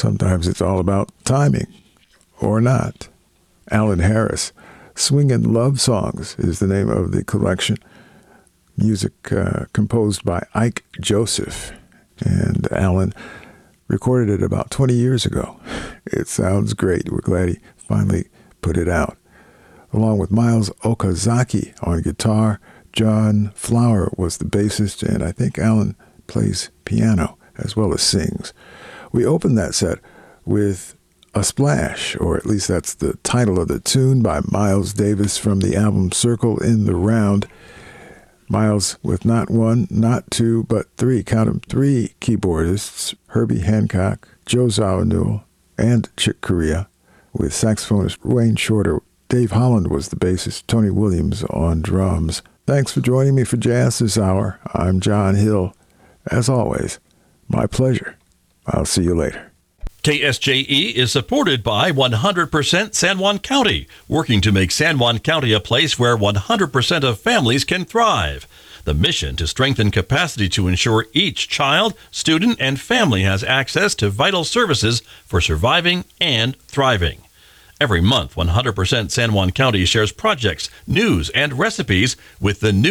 Sometimes it's all about timing, or not. Alan Harris, Swingin' Love Songs is the name of the collection. Music composed by Ike Joseph. And Alan recorded it about 20 years ago. It sounds great. We're glad he finally put it out. Along with Miles Okazaki on guitar, John Flower was the bassist, and I think Alan plays piano as well as sings. We opened that set with A Splash, or at least that's the title of the tune, by Miles Davis from the album Circle in the Round. Miles with not one, not two, but three, count them, three keyboardists, Herbie Hancock, Joe Zawinul, and Chick Corea, with saxophonist Wayne Shorter. Dave Holland was the bassist, Tony Williams on drums. Thanks for joining me for Jazz this hour. I'm John Hill. As always, my pleasure. I'll see you later. KSJE is supported by 100% San Juan County, working to make San Juan County a place where 100% of families can thrive. The mission to strengthen capacity to ensure each child, student, and family has access to vital services for surviving and thriving. Every month, 100% San Juan County shares projects, news, and recipes with the new